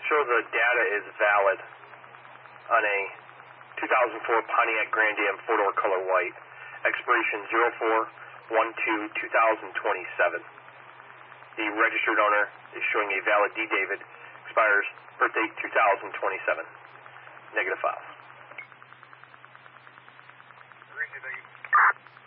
Show the data is valid on a 2004 Pontiac Grand Am 4-door color white. Expiration 04/12/2027. The registered owner is showing a valid D. David. Expires birthday 2027. Negative files. Thank you.